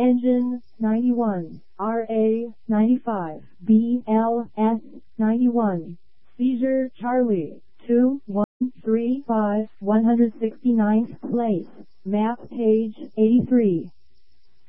Engine 91, RA 95, BLS 91. Seizure Charlie 2135, 169th place. Map page 83.